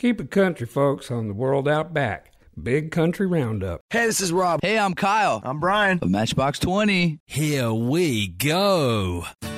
Keep it country, folks, on the World Out Back. Big Country Roundup. Hey, this is Rob. Hey, I'm Kyle. I'm Brian. Of Matchbox 20. Here we go.